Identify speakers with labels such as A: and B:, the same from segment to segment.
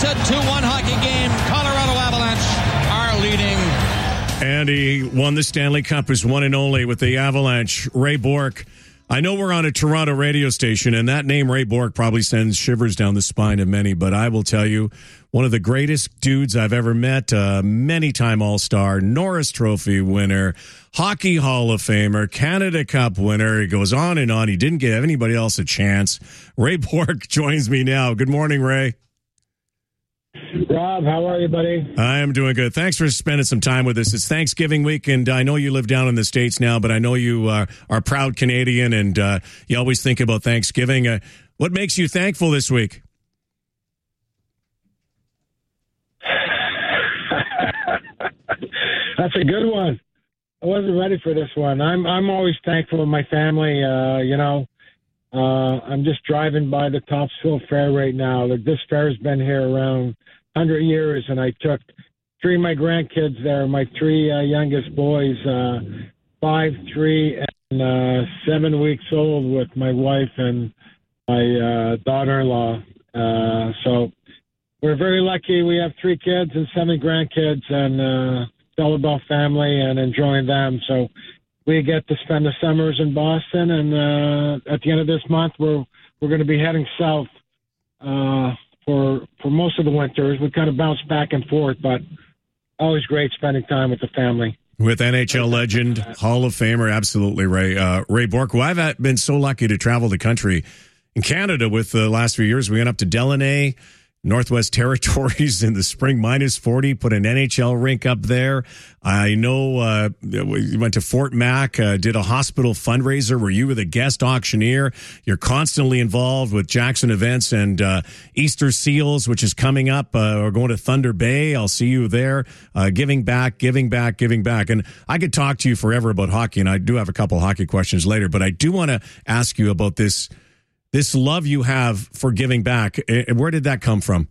A: a 2-1 hockey game. Colorado Avalanche are leading.
B: And he won the Stanley Cup as one and only with the Avalanche. Ray Bourque. I know we're on a Toronto radio station, and that name, Ray Bourque, probably sends shivers down the spine of many, but I will tell you, one of the greatest dudes I've ever met, many-time All-Star, Norris Trophy winner, Hockey Hall of Famer, Canada Cup winner. He goes on and on. He didn't give anybody else a chance. Ray Bourque joins me now. Good morning, Ray.
C: Rob, how are you, buddy?
B: I am doing good. Thanks for spending some time with us. It's Thanksgiving week, and I know you live down in the States now, but I know you are a proud Canadian, and you always think about Thanksgiving. What makes you thankful this week?
C: That's a good one. I wasn't ready for this one. I'm always thankful for my family. I'm just driving by the Topsfield Fair right now. This fair's been here around 100 years, and I took 3 of my grandkids there, my 3 youngest boys, 5, 3, and 7 weeks old, with my wife and my daughter-in-law. So we're very lucky. We have 3 kids and 7 grandkids, and it's all about family and enjoying them. So we get to spend the summers in Boston, and at the end of this month, we're going to be heading south for most of the winters. We kind of bounce back and forth, but always great spending time with the family.
B: With NHL legend, Hall of Famer, absolutely, Ray Bourque. Well, I've been so lucky to travel the country. In Canada, with the last few years, we went up to Delaney, Northwest Territories in the spring, -40, put an NHL rink up there. I know you went to Fort Mac, did a hospital fundraiser where you were the guest auctioneer. You're constantly involved with Jackson Events and Easter Seals, which is coming up. We're going to Thunder Bay. I'll see you there. Giving back. And I could talk to you forever about hockey, and I do have a couple hockey questions later, but I do want to ask you about this love you have for giving back. Where did that come from?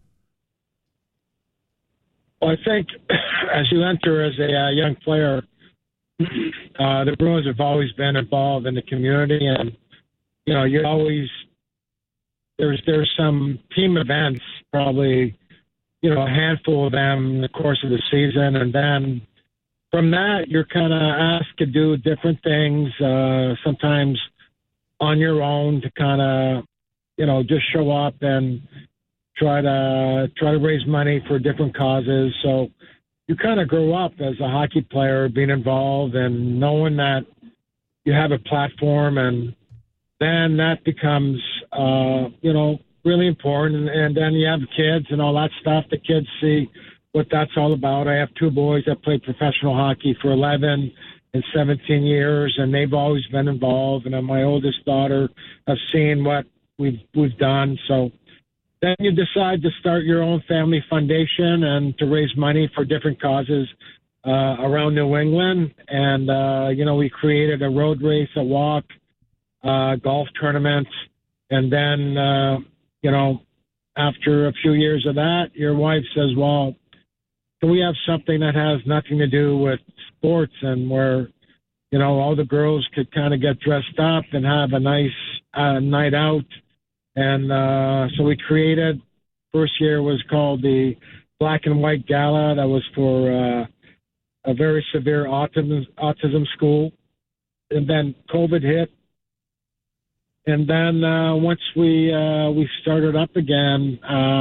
C: Well, I think as you enter as a young player, the Bruins have always been involved in the community, and you're always there's some team events, probably a handful of them in the course of the season, and then from that you're kind of asked to do different things. Sometimes on your own to kind of, just show up and try to raise money for different causes. So you kind of grow up as a hockey player, being involved and knowing that you have a platform, and then that becomes, really important. And then you have kids and all that stuff. The kids see what that's all about. I have 2 boys that played professional hockey for 11 and 17 years, and they've always been involved. And my oldest daughter has seen what we've done. So then you decide to start your own family foundation and to raise money for different causes around New England. And, we created a road race, a walk, golf tournament. And then, after a few years of that, your wife says, well, can we have something that has nothing to do with sports, and where, all the girls could kind of get dressed up and have a nice night out. And so we created, first year was called the Black and White Gala. That was for a very severe autism school. And then COVID hit. And then once we started up again,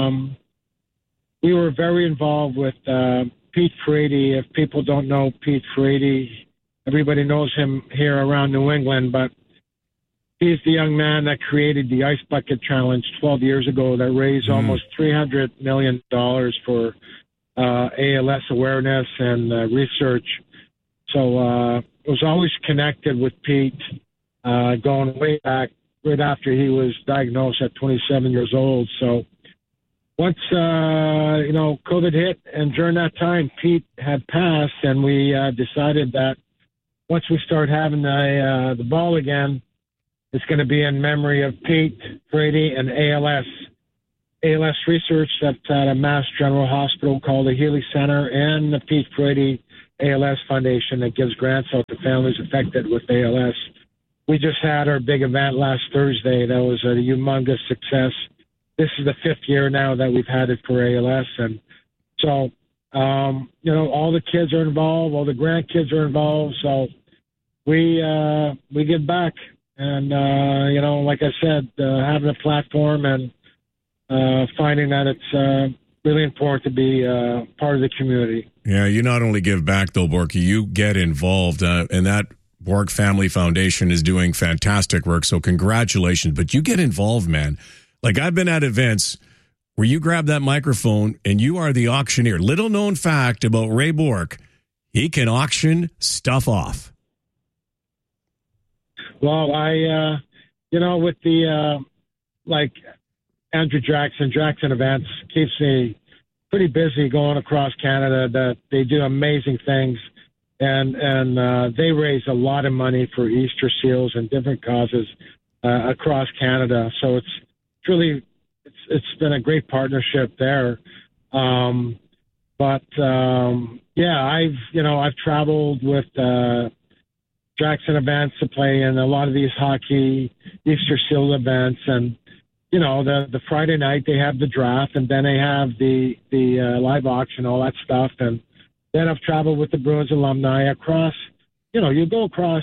C: we were very involved with Pete Frady. If people don't know Pete Frady, everybody knows him here around New England, but he's the young man that created the Ice Bucket Challenge 12 years ago that raised almost $300 million for ALS awareness and research. So it was always connected with Pete going way back, right after he was diagnosed at 27 years old. So once, COVID hit, and during that time, Pete had passed, and we decided that once we start having the ball again, it's going to be in memory of Pete Frady and ALS research that's at a Mass General Hospital called the Healy Center, and the Pete Frady ALS Foundation that gives grants out to families affected with ALS. We just had our big event last Thursday. That was a humongous success. this is the 5th year now that we've had it for ALS. And so, all the kids are involved, all the grandkids are involved. So we give back. And, like I said, having a platform and finding that it's really important to be part of the community.
B: Yeah, you not only give back, though, Borky, you get involved. And that Bork Family Foundation is doing fantastic work. So congratulations. But you get involved, man. Like, I've been at events where you grab that microphone and you are the auctioneer. Little known fact about Ray Bork, he can auction stuff off.
C: Well, I, with the, Andrew Jackson events keeps me pretty busy going across Canada. That they do amazing things, and they raise a lot of money for Easter seals and different causes across Canada. So it's been a great partnership there. I've traveled with Jackson events to play in a lot of these hockey Easter seal events, and the Friday night they have the draft, and then they have the live auction, all that stuff. And then I've traveled with the Bruins alumni across, you go across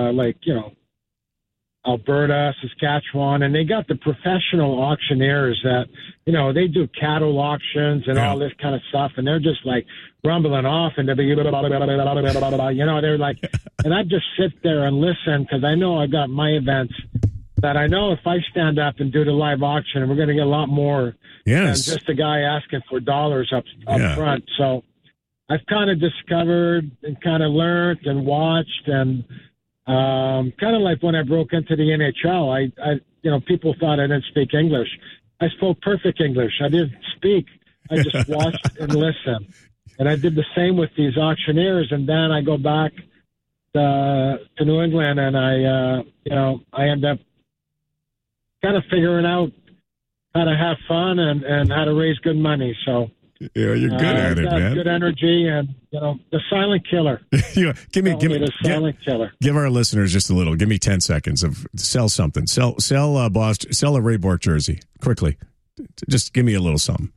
C: Alberta, Saskatchewan, and they got the professional auctioneers that, they do cattle auctions and all this kind of stuff. And they're just like rumbling off and they're like, and I just sit there and listen because I know I got my events that I know if I stand up and do the live auction, we're going to get a lot more than just a guy asking for dollars up front. So I've kind of discovered and kind of learned and watched, and kind of like when I broke into the NHL, I people thought I didn't speak English. I spoke perfect English. I didn't speak. I just watched and listened. And I did the same with these auctioneers. And then I go back to New England, and I end up kind of figuring out how to have fun and how to raise good money. So
B: yeah, you're good at it, man.
C: Good energy, and the silent killer.
B: Give me
C: the silent killer.
B: Give our listeners just a little. Give me 10 seconds of sell something. Sell Boston. Sell a Ray Bork jersey quickly. Just give me a little something.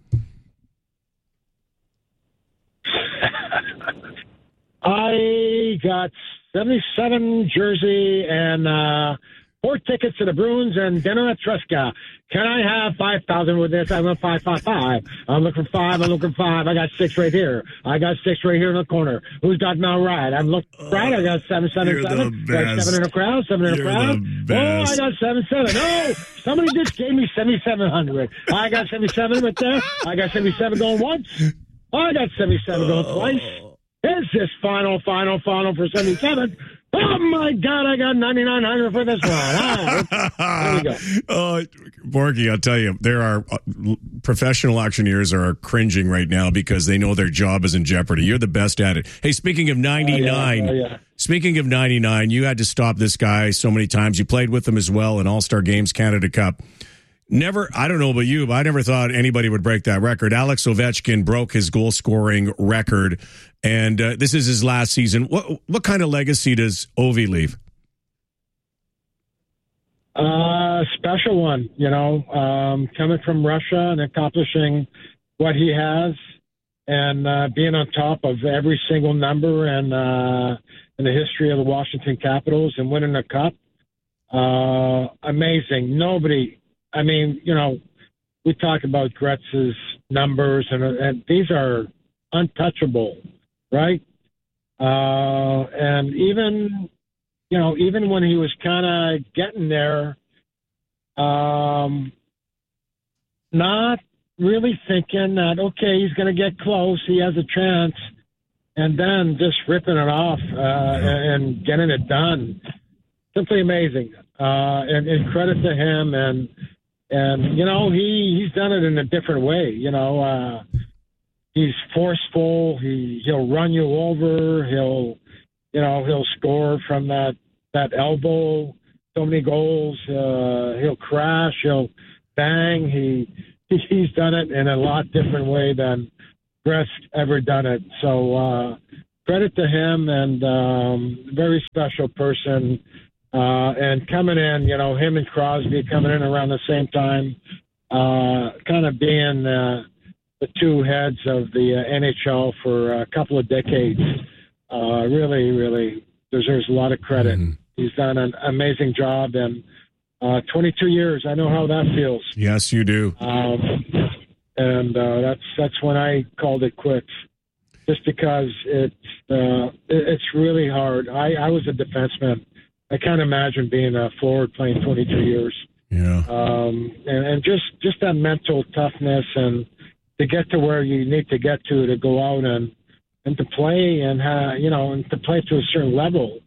C: I got 77 jersey and 4 tickets to the Bruins and dinner at Tresca. Can I have 5,000 with this? I want 555. I'm looking for 5. I'm looking for 5. I got 6 right here. I got 6 right here in the corner. Who's got Mel Right? I'm looking right. I got 777. Got 7 in the crowd. 7 in the crowd. Oh, I got 77. Oh, somebody just gave me 7,700. I got 77 right there. I got 77 going once. I got 77 going twice. Is this final for 77? Oh, my God, I got 9,900 for this one. There we go.
B: Borky, I'll tell you, there are professional auctioneers are cringing right now because they know their job is in jeopardy. You're the best at it. Hey, speaking of 99, Speaking of 99, you had to stop this guy so many times. You played with him as well in All-Star Games, Canada Cup. Never, I don't know about you, but I never thought anybody would break that record. Alex Ovechkin broke his goal-scoring record, and this is his last season. What kind of legacy does Ovi leave?
C: Special one, coming from Russia and accomplishing what he has, and being on top of every single number and in the history of the Washington Capitals and winning a cup. Amazing. We talk about Gretz's numbers, and these are untouchable, right? And even when he was kind of getting there, not really thinking that, okay, he's going to get close, he has a chance, and then just ripping it off and getting it done. Simply amazing. And credit to him, and he's done it in a different way. He's forceful. He'll run you over. He'll score from that elbow. So many goals. He'll crash. He'll bang. He's done it in a lot different way than Gretz ever done it. So credit to him, and very special person. And coming in, him and Crosby coming in around the same time, kind of being the two heads of the NHL for a couple of decades, really deserves a lot of credit. Mm-hmm. He's done an amazing job, and 22 years, I know how that feels.
B: Yes, you do.
C: And that's when I called it quits, just because it's really hard. I was a defenseman. I can't imagine being a forward playing 22 years.
B: Yeah.
C: And just that mental toughness and to get to where you need to get to go out and to play and to play to a certain level.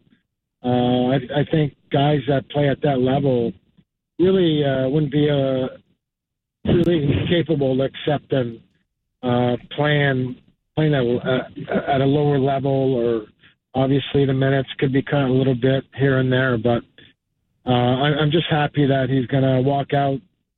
C: I think guys that play at that level really wouldn't be really capable of accepting playing at a lower level, or obviously the minutes could be cut a little bit here and there, but I'm just happy that he's going to walk out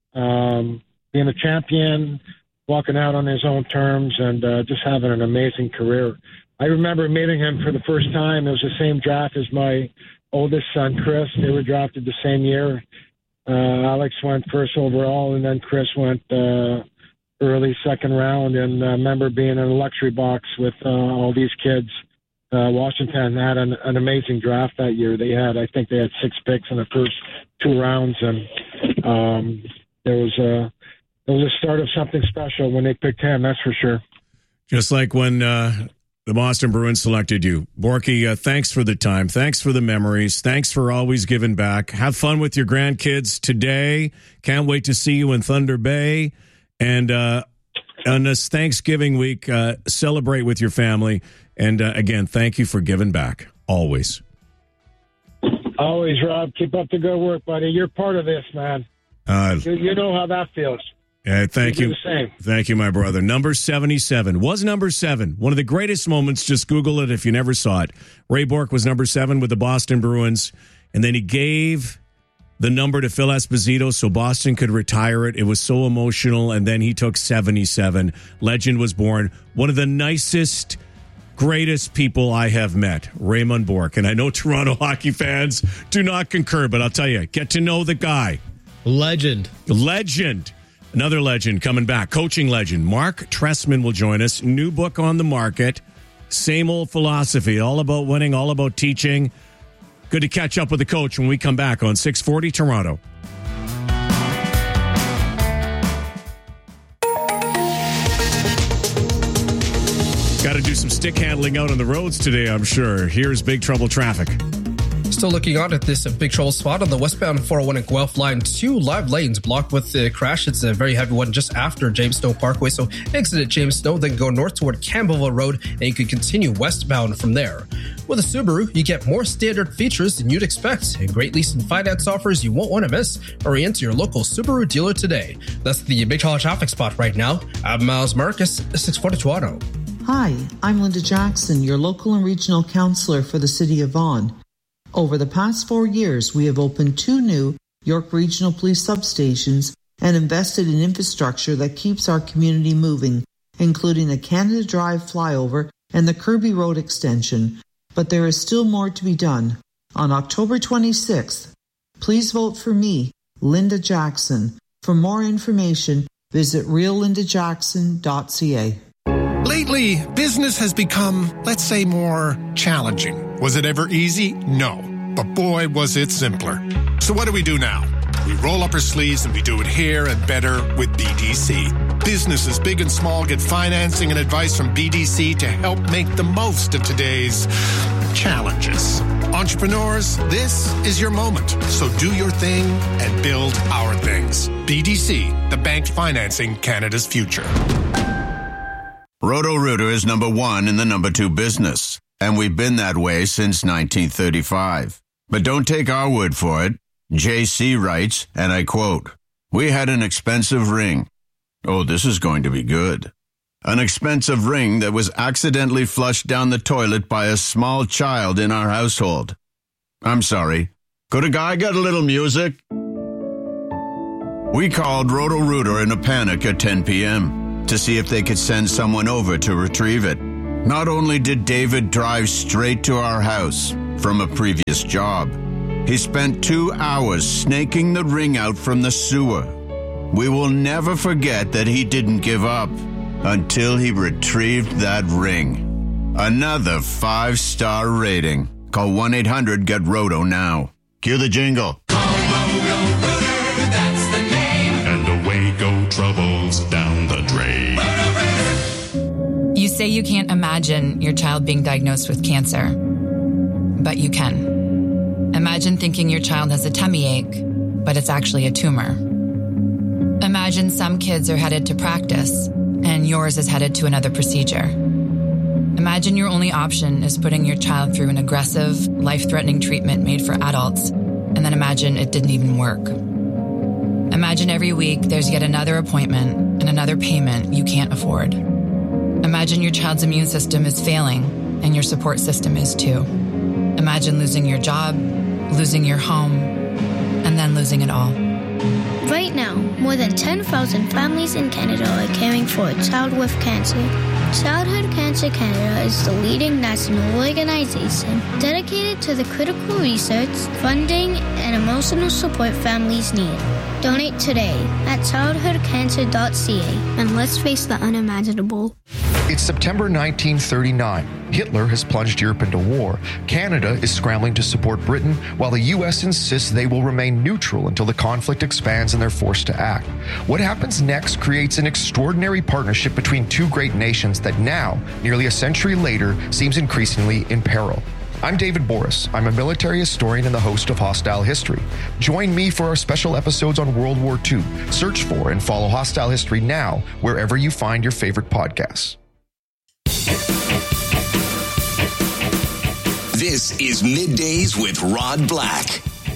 C: being a champion, walking out on his own terms, and just having an amazing career. I remember meeting him for the first time. It was the same draft as my oldest son, Chris. They were drafted the same year. Alex went first overall, and then Chris went early second round. And I remember being in a luxury box with all these kids. Washington had an amazing draft that year. I think they had 6 picks in the first 2 rounds, and there was a start of something special when they picked him. That's for sure.
B: Just like when the Boston Bruins selected you. Borky, thanks for the time. Thanks for the memories. Thanks for always giving back. Have fun with your grandkids today. Can't wait to see you in Thunder Bay. And on this Thanksgiving week, celebrate with your family. And again, thank you for giving back. Always.
C: Always, Rob. Keep up the good work, buddy. You're part of this, man. You know how that feels.
B: Thank you. Thank you, my brother. Number 77 was number 7. One of the greatest moments. Just Google it if you never saw it. Ray Bourque was number 7 with the Boston Bruins, and then he gave the number to Phil Esposito so Boston could retire it. It was so emotional, and then he took 77. Legend was born. One of the nicest, greatest people I have met, Raymond Bourque. And I know Toronto hockey fans do not concur, but I'll tell you, get to know the guy.
D: Legend.
B: Another legend coming back, coaching legend. Mark Trestman will join us. New book on the market. Same old philosophy, all about winning, all about teaching. Good to catch up with the coach when we come back on 640 Toronto. Got to do some stick handling out on the roads today, I'm sure. Here's Big Trouble traffic.
D: Still looking on at this Big Trouble spot on the westbound 401 and Guelph line. 2 live lanes blocked with the crash. It's a very heavy one just after James Snow Parkway. So exit at James Snow, then go north toward Campbellville Road, and you can continue westbound from there. With a Subaru, you get more standard features than you'd expect, and great lease and finance offers you won't want to miss. Hurry into your local Subaru dealer today. That's the Big Trouble traffic spot right now. I'm Miles Marcus, 640 Toronto.
E: Hi, I'm Linda Jackson, your local and regional councillor for the City of Vaughan. Over the past 4 years, we have opened 2 new York Regional Police substations and invested in infrastructure that keeps our community moving, including the Canada Drive flyover and the Kirby Road extension. But there is still more to be done. On October 26th, please vote for me, Linda Jackson. For more information, visit reallindajackson.ca.
F: Lately, business has become, let's say, more challenging. Was it ever easy? No. But boy, was it simpler. So what do we do now? We roll up our sleeves and we do it here and better with BDC. Businesses big and small get financing and advice from BDC to help make the most of today's challenges. Entrepreneurs, this is your moment. So do your thing and build our things. BDC, the bank financing Canada's future.
G: Roto-Rooter is number 1 in the number 2 business, and we've been that way since 1935. But don't take our word for it. JC writes, and I quote, "We had an expensive ring. Oh, this is going to be good. An expensive ring that was accidentally flushed down the toilet by a small child in our household. I'm sorry. Could a guy get a little music?" We called Roto-Rooter in a panic at 10 p.m. to see if they could send someone over to retrieve it. Not only did David drive straight to our house from a previous job, he spent 2 hours snaking the ring out from the sewer. We will never forget that he didn't give up until he retrieved that ring. Another 5-star rating. Call 1-800-GET-ROTO now. Cue the jingle.
H: That's the name.
I: And away go troubles down the drain.
J: You say you can't imagine your child being diagnosed with cancer, but you can. Imagine thinking your child has a tummy ache, but it's actually a tumor. Imagine some kids are headed to practice, and yours is headed to another procedure. Imagine your only option is putting your child through an aggressive, life-threatening treatment made for adults, and then imagine it didn't even work. Imagine every week there's yet another appointment and another payment you can't afford. Imagine your child's immune system is failing, and your support system is too. Imagine losing your job, losing your home, and then losing it all.
K: Right now, more than 10,000 families in Canada are caring for a child with cancer. Childhood Cancer Canada is the leading national organization dedicated to the critical research, funding, and emotional support families need. Donate today at childhoodcancer.ca and let's face the unimaginable.
L: It's September 1939. Hitler has plunged Europe into war. Canada is scrambling to support Britain, while the U.S. insists they will remain neutral until the conflict expands and they're forced to act. What happens next creates an extraordinary partnership between two great nations that now, nearly a century later, seems increasingly in peril. I'm David Boris. I'm a military historian and the host of Hostile History. Join me for our special episodes on World War II. Search for and follow Hostile History now, wherever you find your favorite podcasts.
H: This is Middays with Rod Black.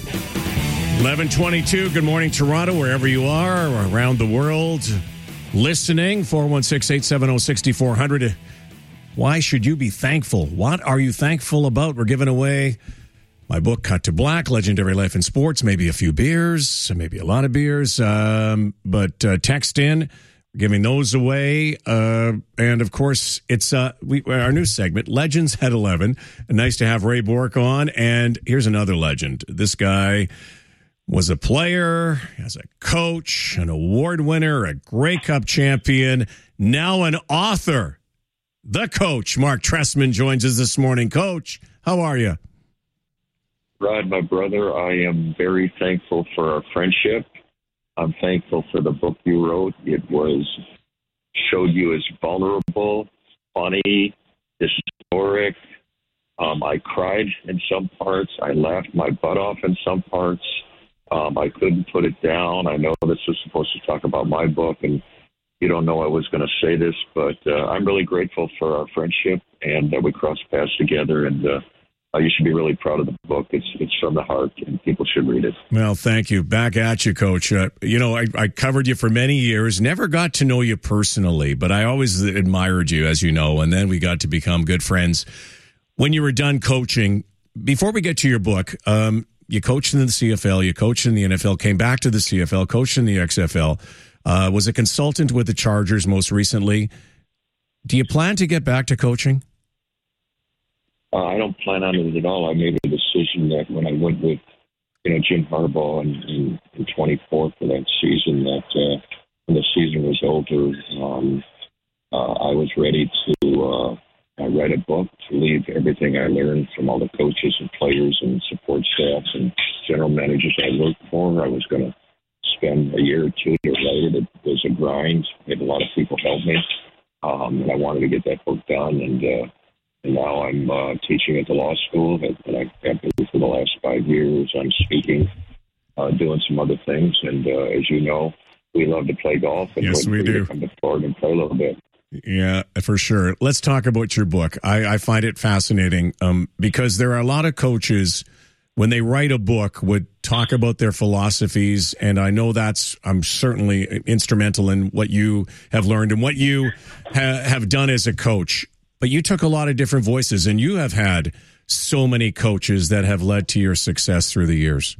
B: 11:22. Good morning, Toronto, wherever you are or around the world. Listening, 416-870-6400. Why should you be thankful? What are you thankful about? We're giving away my book, Cut to Black, Legendary Life in Sports, maybe a few beers, maybe a lot of beers, but text in. We're giving those away. And, of course, it's our new segment, Legends at 11. Nice to have Ray Bourque on. And here's another legend. This guy was a player, as a coach, an award winner, a Grey Cup champion, now an author. The coach, Mark Trestman, joins us this morning. Coach, how are you?
M: Rod, my brother, I am very thankful for our friendship. I'm thankful for the book you wrote. It showed you as vulnerable, funny, historic. I cried in some parts. I laughed my butt off in some parts. I couldn't put it down. I know this was supposed to talk about my book, and you don't know I was going to say this, but I'm really grateful for our friendship and that we crossed paths together. And you should be really proud of the book. It's from the heart, and people should read it.
B: Well, thank you. Back at you, Coach. I covered you for many years, never got to know you personally, but I always admired you, as you know, and then we got to become good friends. When you were done coaching, before we get to your book, you coached in the CFL, you coached in the NFL, came back to the CFL, coached in the XFL, was a consultant with the Chargers most recently. Do you plan to get back to coaching?
M: I don't plan on it at all. I made a decision that when I went with, Jim Harbaugh in 24 for that season, that when the season was over, I was ready to write a book to leave everything I learned from all the coaches and players and support staff and general managers I worked for. I was going to spend a year or two to write it. It was a grind. I had a lot of people help me, and I wanted to get that book done. And now I'm teaching at the law school that I've been for the last 5 years. I'm speaking, doing some other things. And as you know, we love to play golf. And
B: yes, we do.
M: Come to Florida and play a little bit.
B: Yeah, for sure. Let's talk about your book. I find it fascinating because there are a lot of coaches, when they write a book, would talk about their philosophies. And I know I'm certainly instrumental in what you have learned and what you have done as a coach. But you took a lot of different voices, and you have had so many coaches that have led to your success through the years.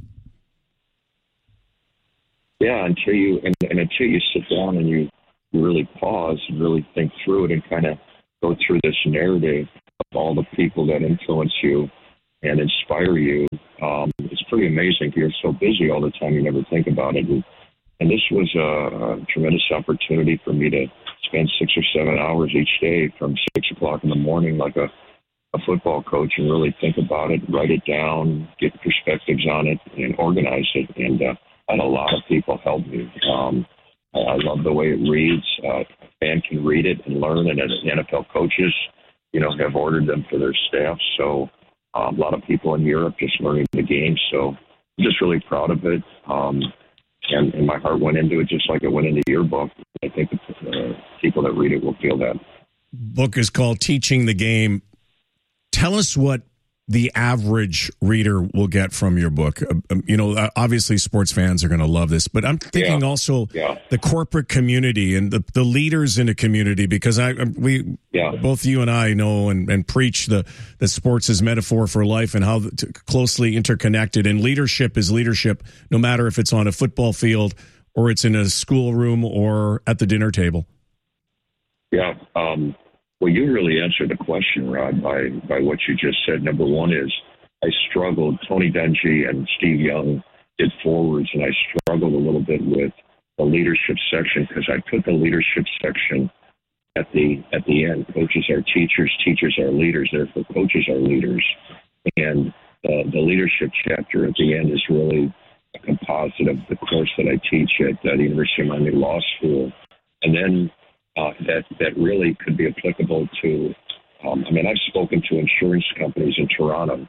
M: Yeah, until you sit down and you really pause and really think through it and kind of go through this narrative of all the people that influence you and inspire you. It's pretty amazing. You're so busy all the time, you never think about it. And And this was a tremendous opportunity for me to spend 6 or 7 hours each day from 6 o'clock in the morning like a football coach and really think about it, write it down, get perspectives on it, and organize it. And I had a lot of people help me. I love the way it reads. A fan can read it and learn, and as NFL coaches, have ordered them for their staff. So a lot of people in Europe just learning the game. So I'm just really proud of it. And my heart went into it just like it went into your book. I think the people that read it will feel that.
B: Book is called Teaching the Game. Tell us what the average reader will get from your book. Obviously sports fans are going to love this, but I'm thinking also the corporate community and the leaders in the community, because both you and I know and preach that sports is metaphor for life and how closely interconnected, and leadership is leadership, no matter if it's on a football field or it's in a schoolroom or at the dinner table.
M: Yeah. Well, you really answered the question, Rod, by what you just said. Number one is I struggled. Tony Dungy and Steve Young did forwards, and I struggled a little bit with the leadership section because I put the leadership section at the end. Coaches are teachers, teachers are leaders, therefore coaches are leaders. And the leadership chapter at the end is really a composite of the course that I teach at the University of Miami Law School. And then that really could be applicable to, I've spoken to insurance companies in Toronto.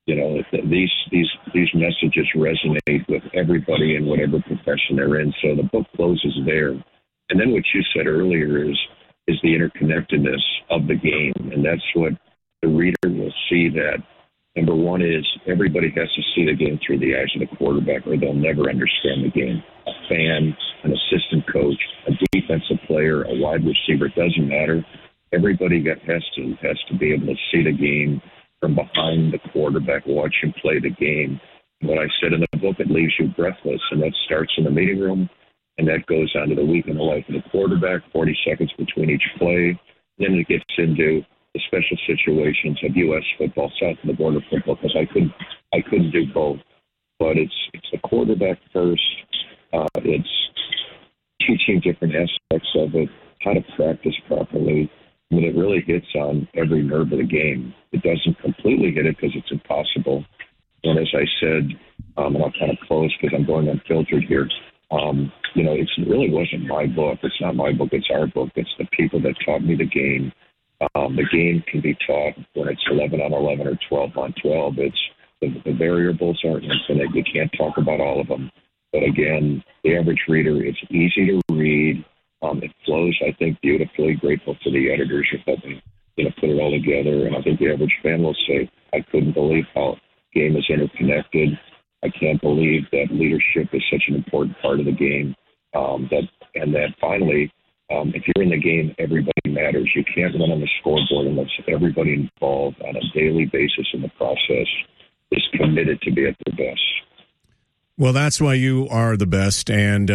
M: These messages resonate with everybody in whatever profession they're in. So the book closes there. And then what you said earlier is the interconnectedness of the game. And that's what the reader will see, that number one is everybody has to see the game through the eyes of the quarterback or they'll never understand the game. A fan, an assistant coach, a defensive player, a wide receiver, it doesn't matter. Everybody has to be able to see the game from behind the quarterback, watch him play the game. What I said in the book, it leaves you breathless, and that starts in the meeting room, and that goes on to the week in the life of the quarterback, 40 seconds between each play. Then it gets into the special situations of U.S. football, south of the border football, because I couldn't do both. But it's the quarterback first. It's teaching different aspects of it, how to practice properly. It really hits on every nerve of the game. It doesn't completely hit it because it's impossible. And as I said, and I'll kind of close because I'm going unfiltered here, it really wasn't my book. It's not my book. It's our book. It's the people that taught me the game. The game can be taught when it's 11 on 11 or 12 on 12. The variables aren't infinite. You can't talk about all of them. But again, the average reader, it's easy to read. It flows, I think, beautifully. Grateful for the editors who helped me, put it all together. And I think the average fan will say, I couldn't believe how the game is interconnected. I can't believe that leadership is such an important part of the game. That finally, if you're in the game, everybody matters. You can't run on the scoreboard unless everybody involved on a daily basis in the process is committed to be at their best.
B: Well, that's why you are the best, and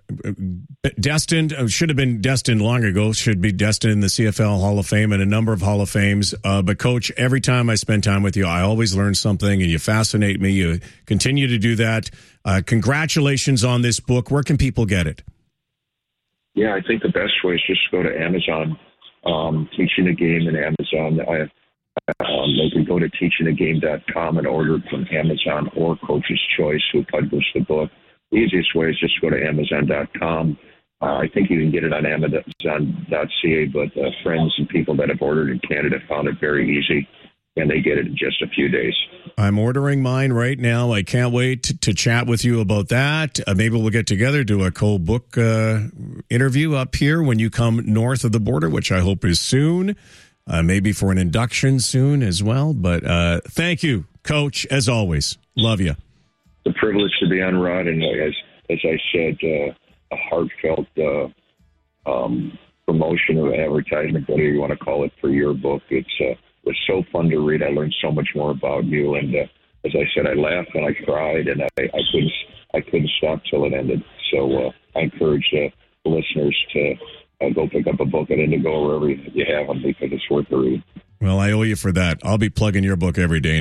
B: should have been destined long ago, should be destined in the CFL Hall of Fame and a number of Hall of Fames. But, Coach, every time I spend time with you, I always learn something, and you fascinate me. You continue to do that. Congratulations on this book. Where can people get it?
M: Yeah, I think the best way is just go to Amazon, Teaching the Game in Amazon. They can go to teachingthegame.com and order it from Amazon or Coach's Choice, who published the book. The easiest way is just go to Amazon.com. I think you can get it on Amazon.ca, but friends and people that have ordered in Canada found it very easy, and they get it in just a few days.
B: I'm ordering mine right now. I can't wait to chat with you about that. Maybe we'll get together, do a co-book interview up here when you come north of the border, which I hope is soon. Maybe for an induction soon as well. But thank you, Coach, as always. Love you.
M: It's a privilege to be on, Rod. And as I said, a heartfelt promotion or advertisement, whatever you want to call it, for your book. It was so fun to read. I learned so much more about you. And as I said, I laughed and I cried, and I couldn't stop till it ended. So I encourage the listeners to go pick up a book at Indigo or wherever you have them, because it's worth the read.
B: Well, I owe you for that. I'll be plugging your book every day now.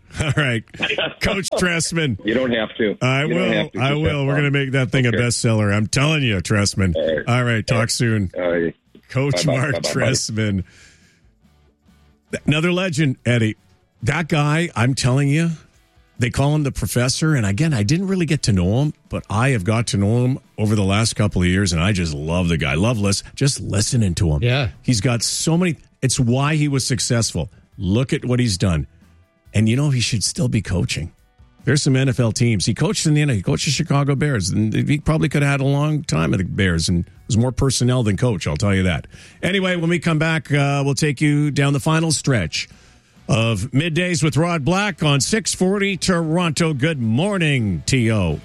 B: All right. Coach Trestman.
M: You don't have to.
B: I will. We're going to make that thing a bestseller. I'm telling you, Trestman. All right. Talk soon. Coach Mark Trestman. Another legend, Eddie. That guy, I'm telling you, they call him the professor. And again, I didn't really get to know him, but I have got to know him over the last couple of years. And I just love the guy. Just listening to him.
N: Yeah.
B: He's got so many. It's why he was successful. Look at what he's done. And, he should still be coaching. There's some NFL teams. He coached in the NFL. He coached the Chicago Bears. And he probably could have had a long time at the Bears and was more personnel than coach, I'll tell you that. Anyway, when we come back, we'll take you down the final stretch of Middays with Rod Black on 640 Toronto. Good morning, T.O.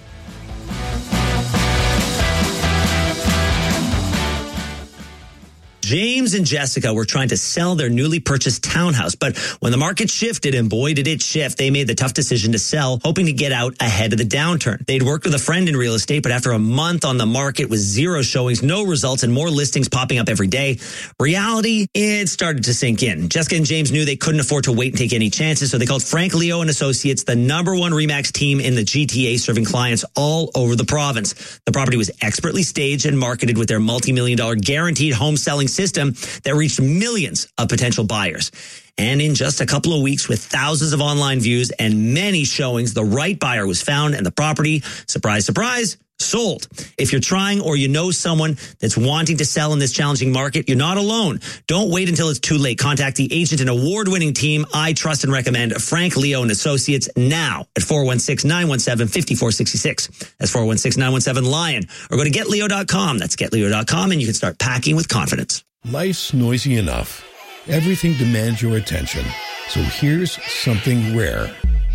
O: James and Jessica were trying to sell their newly purchased townhouse, but when the market shifted, and boy did it shift, they made the tough decision to sell, hoping to get out ahead of the downturn. They'd worked with a friend in real estate, but after a month on the market with 0 showings, no results, and more listings popping up every day, reality, it started to sink in. Jessica and James knew they couldn't afford to wait and take any chances, so they called Frank Leo and Associates, the #1 RE/MAX team in the GTA, serving clients all over the province. The property was expertly staged and marketed with their multi-million-dollar guaranteed home selling system that reached millions of potential buyers. And in just a couple of weeks, with thousands of online views and many showings, the right buyer was found and the property, surprise, surprise, sold. If you're trying or you know someone that's wanting to sell in this challenging market, you're not alone. Don't wait until it's too late. Contact the agent and award-winning team I trust and recommend, Frank Leo and Associates, now at 416-917-5466. That's 416-917-LION. Or go to getleo.com. That's getleo.com, and you can start packing with confidence.
P: Life's noisy enough. Everything demands your attention. So here's something rare.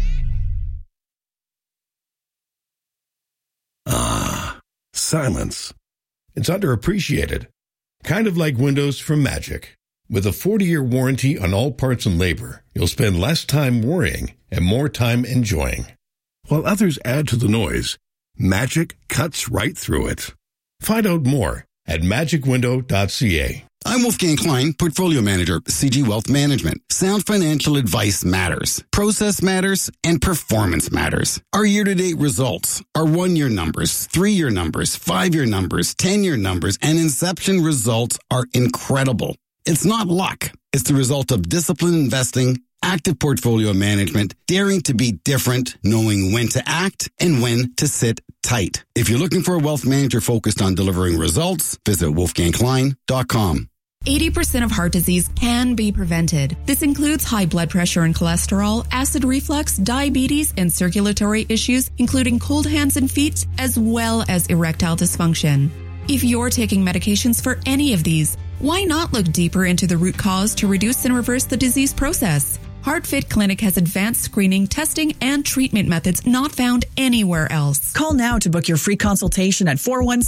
P: Silence. It's underappreciated. Kind of like windows from Magic. With a 40-year warranty on all parts and labor, you'll spend less time worrying and more time enjoying. While others add to the noise, Magic cuts right through it. Find out more at magicwindow.ca.
Q: I'm Wolfgang Klein, Portfolio Manager, CG Wealth Management. Sound financial advice matters. Process matters, and performance matters. Our year-to-date results, our 1-year numbers, 3-year numbers, 5-year numbers, 10-year numbers, and inception results are incredible. It's not luck. It's the result of disciplined investing, active portfolio management, daring to be different, knowing when to act and when to sit tight. If you're looking for a wealth manager focused on delivering results, visit wolfgangklein.com.
R: 80% of heart disease can be prevented. This includes high blood pressure and cholesterol, acid reflux, diabetes, and circulatory issues, including cold hands and feet, as well as erectile dysfunction. If you're taking medications for any of these, why not look deeper into the root cause to reduce and reverse the disease process? HeartFit Clinic has advanced screening, testing, and treatment methods not found anywhere else.
S: Call now to book your free consultation at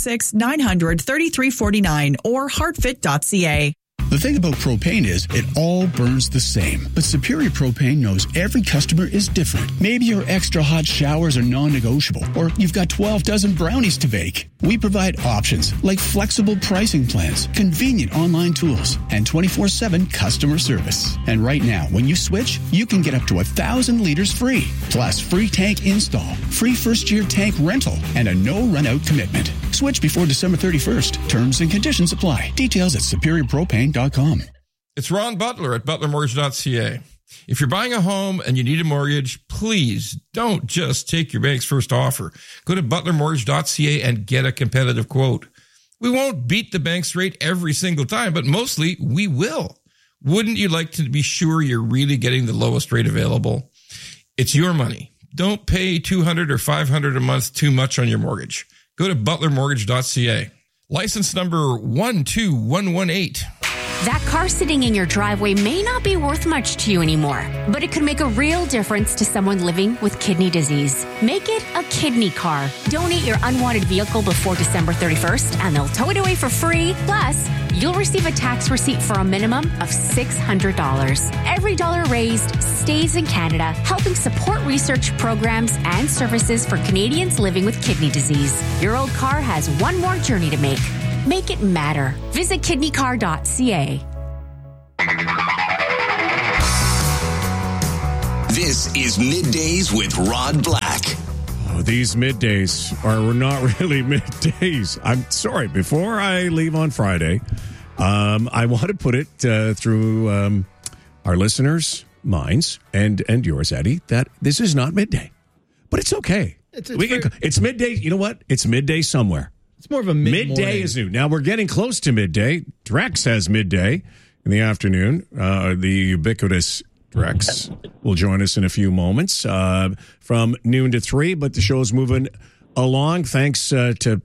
S: 416-900-3349 or heartfit.ca.
T: The thing about propane is it all burns the same. But Superior Propane knows every customer is different. Maybe your extra hot showers are non-negotiable, or you've got 12 dozen brownies to bake. We provide options like flexible pricing plans, convenient online tools, and 24/7 customer service. And right now, when you switch, you can get up to 1,000 liters free, plus free tank install, free first-year tank rental, and a no-run-out commitment. Switch before December 31st. Terms and conditions apply. Details at superiorpropane.com.
U: It's Ron Butler at butlermortgage.ca. If you're buying a home and you need a mortgage, please don't just take your bank's first offer. Go to butlermortgage.ca and get a competitive quote. We won't beat the bank's rate every single time, but mostly we will. Wouldn't you like to be sure you're really getting the lowest rate available? It's your money. Don't pay $200 or $500 a month too much on your mortgage. Go to butlermortgage.ca. License number 12118.
V: That car sitting in your driveway may not be worth much to you anymore, but it could make a real difference to someone living with kidney disease. Make it a kidney car. Donate your unwanted vehicle before December 31st, and they'll tow it away for free. Plus, you'll receive a tax receipt for a minimum of $600. Every dollar raised stays in Canada, helping support research programs and services for Canadians living with kidney disease. Your old car has one more journey to make. Make it matter. Visit kidneycar.ca.
H: This is Middays with Rod Black.
B: Oh, these middays are not really middays. I'm sorry. Before I leave on Friday, I want to put it through our listeners' minds and yours, Eddie, that this is not midday. But it's okay. It's midday. You know what? It's midday somewhere.
A: It's more of a
B: midday is new. Now we're getting close to midday. Drex has midday in the afternoon. The ubiquitous Drex will join us in a few moments from noon to 3. But the show's moving along. Thanks to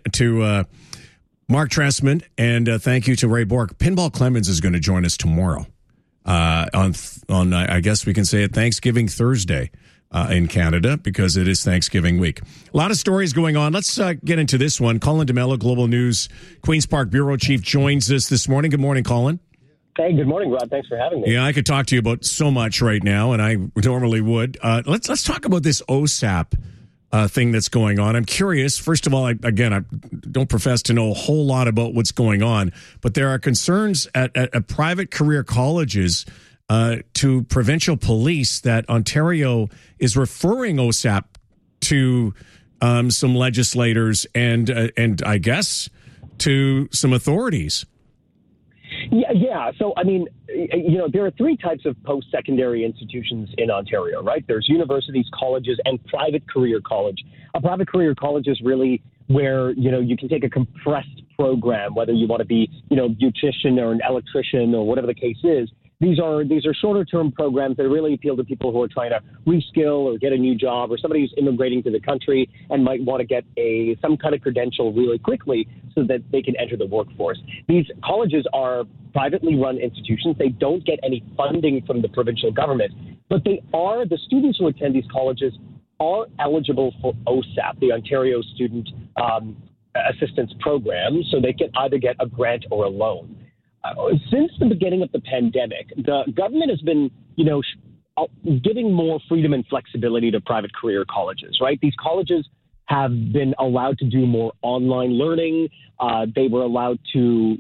B: Mark Tressman and thank you to Ray Bork. Pinball Clemens is going to join us tomorrow on I guess we can say it Thanksgiving Thursday. In Canada, because it is Thanksgiving week. A lot of stories going on. Let's get into this one. Colin DeMello, Global News, Queen's Park Bureau Chief, joins us this morning. Good morning, Colin.
N: Hey, good morning, Rod. Thanks for having me.
B: Yeah, I could talk to you about so much right now, and I normally would. Let's talk about this OSAP thing that's going on. I'm curious. First of all, I don't profess to know a whole lot about what's going on, but there are concerns at private career colleges to provincial police that Ontario is referring OSAP to some legislators and I guess to some authorities.
N: Yeah. So, I mean, there are three types of post-secondary institutions in Ontario, right? There's universities, colleges, and private career college. A private career college is really where, you can take a compressed program, whether you want to be, beautician or an electrician or whatever the case is. These are shorter-term programs that really appeal to people who are trying to reskill or get a new job, or somebody who's immigrating to the country and might want to get some kind of credential really quickly so that they can enter the workforce. These colleges are privately run institutions. They don't get any funding from the provincial government, but the students who attend these colleges are eligible for OSAP, the Ontario Student Assistance Program, so they can either get a grant or a loan. Since the beginning of the pandemic, the government has been, giving more freedom and flexibility to private career colleges, right? These colleges have been allowed to do more online learning. They were allowed to,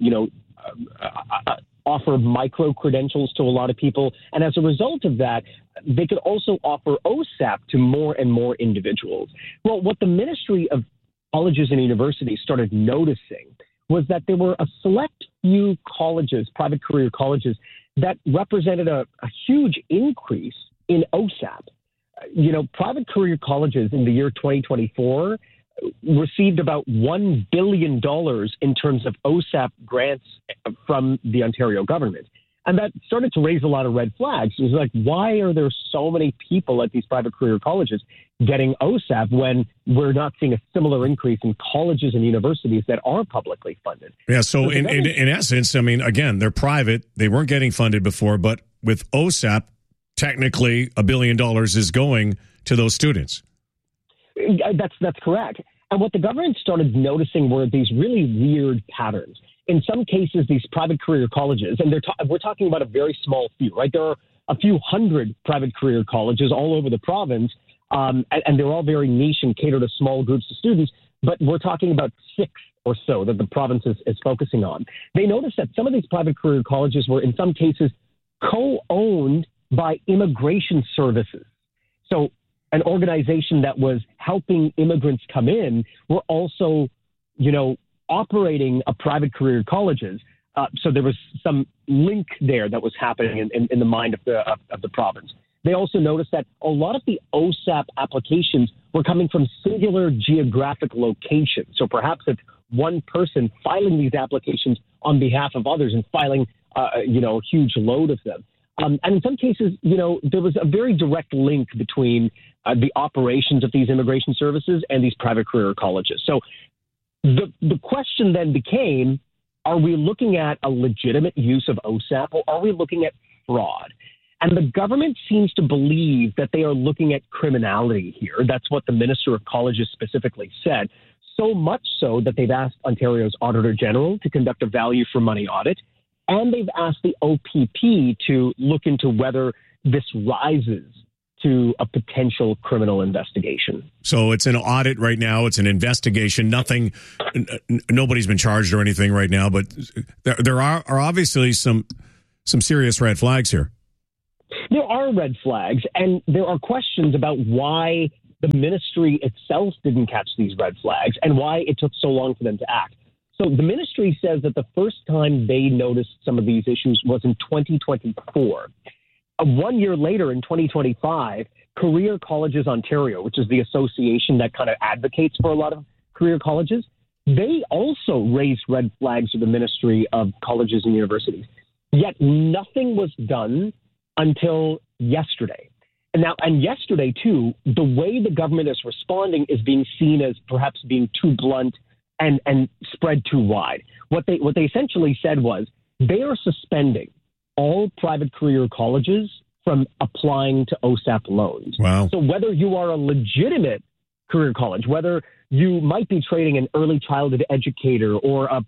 N: offer micro credentials to a lot of people. And as a result of that, they could also offer OSAP to more and more individuals. Well, what the Ministry of Colleges and Universities started noticing was that there were a select few colleges, private career colleges, that represented a huge increase in OSAP. Private career colleges in the year 2024 received about $1 billion in terms of OSAP grants from the Ontario government. And that started to raise a lot of red flags. It was like, why are there so many people at these private career colleges getting OSAP when we're not seeing a similar increase in colleges and universities that are publicly funded?
B: Yeah, so in essence, I mean, again, they're private. They weren't getting funded before, but with OSAP, technically $1 billion is going to those students.
N: That's correct. And what the government started noticing were these really weird patterns. In some cases, these private career colleges, and we're talking about a very small few, right? There are a few hundred private career colleges all over the province, and they're all very niche and cater to small groups of students, but we're talking about 6 or so that the province is focusing on. They noticed that some of these private career colleges were, in some cases, co-owned by immigration services. So an organization that was helping immigrants come in were also, operating a private career colleges. So there was some link there that was happening in the mind of the province. They also noticed that a lot of the OSAP applications were coming from singular geographic locations. So perhaps it's one person filing these applications on behalf of others and filing, a huge load of them. And in some cases, there was a very direct link between the operations of these immigration services and these private career colleges. So the question then became, are we looking at a legitimate use of OSAP or are we looking at fraud? And the government seems to believe that they are looking at criminality here. That's what the Minister of Colleges specifically said. So much so that they've asked Ontario's Auditor General to conduct a value for money audit. And they've asked the OPP to look into whether this rises to a potential criminal investigation.
B: So it's an audit right now. It's an investigation. Nobody's been charged or anything right now, but there are obviously some serious red flags here.
N: There are red flags, and there are questions about why the ministry itself didn't catch these red flags and why it took so long for them to act. So the ministry says that the first time they noticed some of these issues was in 2024. 1 year later, in 2025, Career Colleges Ontario, which is the association that kind of advocates for a lot of career colleges, they also raised red flags to the Ministry of Colleges and Universities. Yet nothing was done until yesterday. And yesterday, too, the way the government is responding is being seen as perhaps being too blunt and spread too wide. What they essentially said was they are suspending all private career colleges from applying to OSAP loans.
B: Wow.
N: So whether you are a legitimate career college, whether you might be training an early childhood educator or a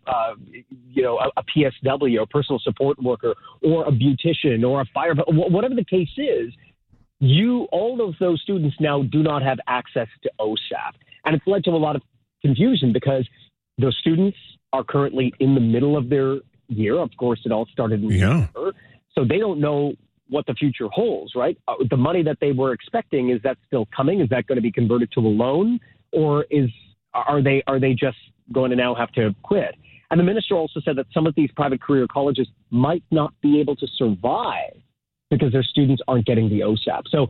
N: PSW, a personal support worker, or a beautician or a firefighter, whatever the case is, all of those students now do not have access to OSAP. And it's led to a lot of confusion because those students are currently in the middle of their year. Of course, it all started in December. So they don't know what the future holds, right? The money that they were expecting, is that still coming? Is that going to be converted to a loan? Or are they just going to now have to quit? And the minister also said that some of these private career colleges might not be able to survive because their students aren't getting the OSAP. So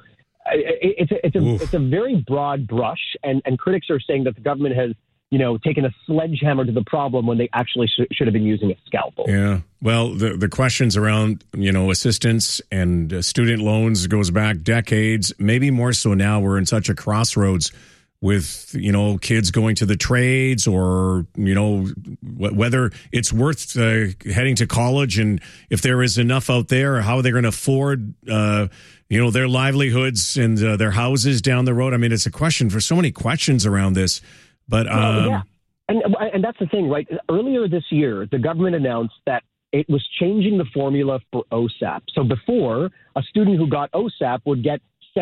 N: it's a very broad brush, and critics are saying that the government has taken a sledgehammer to the problem when they actually should have been using a scalpel.
B: Yeah. Well, the questions around, assistance and student loans goes back decades, maybe more so now. We're in such a crossroads with, kids going to the trades or, whether it's worth heading to college and if there is enough out there, how they're going to afford, their livelihoods and their houses down the road. I mean, it's a question for so many questions around this. But
N: yeah, and that's the thing, right? Earlier this year, the government announced that it was changing the formula for OSAP. So before, a student who got OSAP would get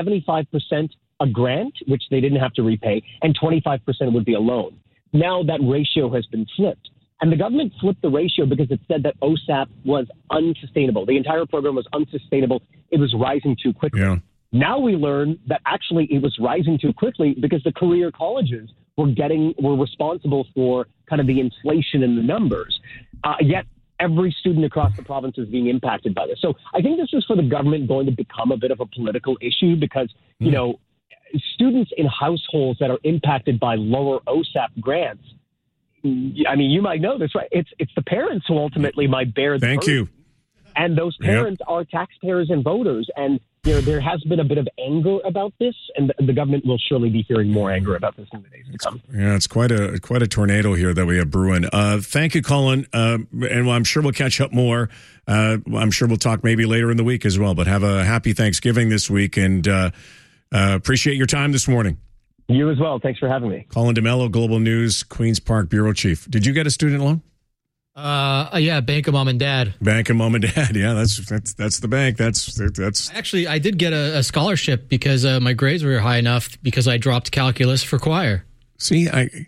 N: 75% a grant, which they didn't have to repay, and 25% would be a loan. Now that ratio has been flipped. And the government flipped the ratio because it said that OSAP was unsustainable. The entire program was unsustainable. It was rising too quickly. Yeah. Now we learn that actually it was rising too quickly because the career colleges were responsible for kind of the inflation in the numbers. Yet every student across the province is being impacted by this. So I think this is for the government going to become a bit of a political issue because, students in households that are impacted by lower OSAP grants, I mean, you might know this, right? It's the parents who ultimately might bear the burden.
B: Thank you.
N: And those parents are taxpayers and voters. And there has been a bit of anger about this, and the government will surely be hearing more anger about this in the days to come.
B: Yeah, it's quite a tornado here that we have brewing. Thank you, Colin, and I'm sure we'll catch up more. I'm sure we'll talk maybe later in the week as well. But have a happy Thanksgiving this week, and appreciate your time this morning.
N: You as well. Thanks for having me.
B: Colin D'Mello, Global News, Queen's Park Bureau Chief. Did you get a student loan?
A: Yeah, Bank of Mom and Dad.
B: Bank of Mom and Dad. Yeah, that's the bank. That's
A: actually, I did get a scholarship because my grades were high enough because I dropped calculus for choir.
B: See,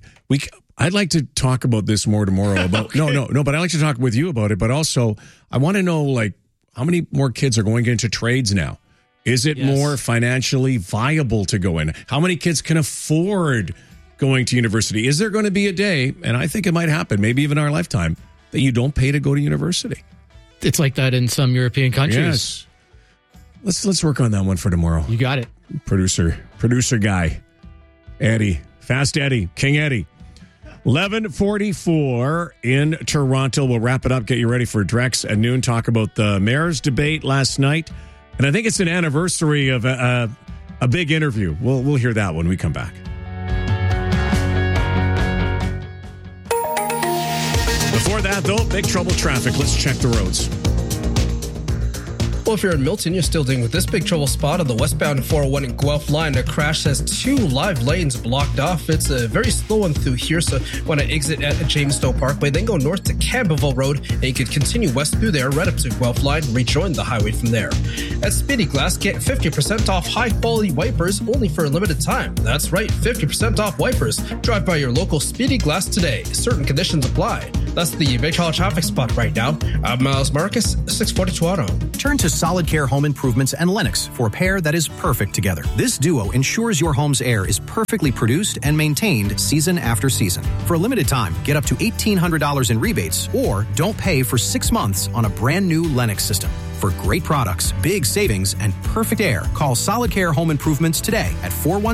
B: I'd like to talk about this more tomorrow. About no, but I'd like to talk with you about it. But also, I want to know how many more kids are going into trades now. Is it more financially viable to go in? How many kids can afford going to university? Is there going to be a day, and I think it might happen, maybe even our lifetime, that you don't pay to go to university?
A: It's like that in some European countries.
B: Yes. Let's work on that one for tomorrow.
A: You got it.
B: Producer guy, Eddie, Fast Eddie, King Eddie. 11:44 in Toronto. We'll wrap it up. Get you ready for Drex at noon. Talk about the mayor's debate last night, and I think it's an anniversary of a big interview. We'll hear that when we come back. Before that, though, big trouble traffic. Let's check the roads.
D: Well, if you're in Milton, you're still dealing with this big trouble spot on the westbound 401 and Guelph line. A crash has 2 live lanes blocked off. It's a very slow one through here, so want to exit at Jamestown Parkway, then go north to Campbellville Road, and you could continue west through there, right up to Guelph line, and rejoin the highway from there. At Speedy Glass, get 50% off high-quality wipers only for a limited time. That's right, 50% off wipers. Drive by your local Speedy Glass today. Certain conditions apply. That's the Big Trouble traffic spot right now. I'm Miles Marcus, 640 Toronto.
C: Turn to Solid Care Home Improvements and Lennox for a pair that is perfect together. This duo ensures your home's air is perfectly produced and maintained season after season. For a limited time, get up to $1,800 in rebates or don't pay for 6 months on a brand new Lennox system. For great products, big savings, and perfect air, call Solid Care Home Improvements today at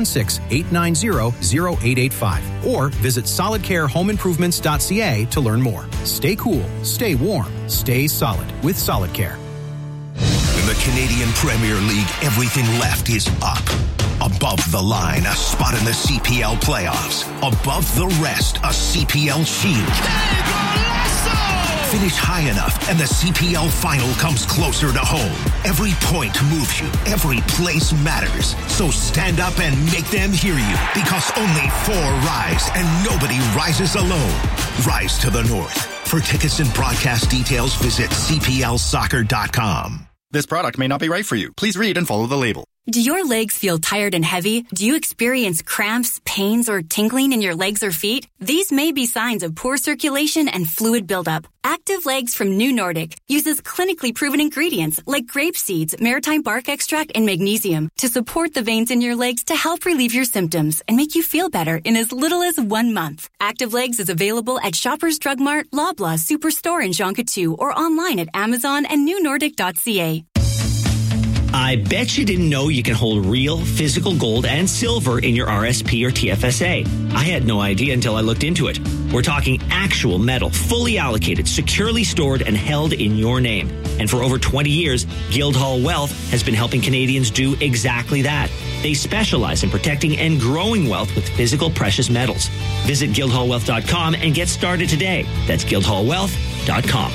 C: 416-890-0885 or visit solidcarehomeimprovements.ca to learn more. Stay cool, stay warm, stay solid with Solid Care.
H: In the Canadian Premier League, everything left is up. Above the line, a spot in the CPL playoffs. Above the rest, a CPL shield. Finish high enough and the CPL final comes closer to home. Every point moves you. Every place matters. So stand up and make them hear you, because only 4 rise and nobody rises alone. Rise to the North. For tickets and broadcast details, visit cplsoccer.com.
E: This product may not be right for you. Please read and follow the label.
W: Do your legs feel tired and heavy? Do you experience cramps, pains, or tingling in your legs or feet? These may be signs of poor circulation and fluid buildup. Active Legs from New Nordic uses clinically proven ingredients like grape seeds, maritime bark extract, and magnesium to support the veins in your legs to help relieve your symptoms and make you feel better in as little as 1 month. Active Legs is available at Shoppers Drug Mart, Loblaw Superstore in Jonquière, or online at Amazon and newnordic.ca.
O: I bet you didn't know you can hold real physical gold and silver in your RSP or TFSA. I had no idea until I looked into it. We're talking actual metal, fully allocated, securely stored, and held in your name. And for over 20 years, Guildhall Wealth has been helping Canadians do exactly that. They specialize in protecting and growing wealth with physical precious metals. Visit guildhallwealth.com and get started today. That's guildhallwealth.com.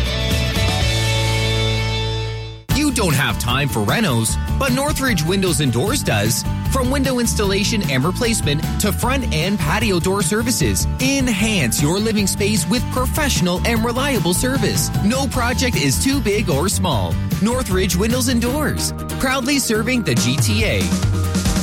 X: You don't have time for renos, but Northridge Windows and Doors does. From window installation and replacement to front and patio door services, enhance your living space with professional and reliable service. No project is too big or small. Northridge Windows and Doors, proudly serving the GTA.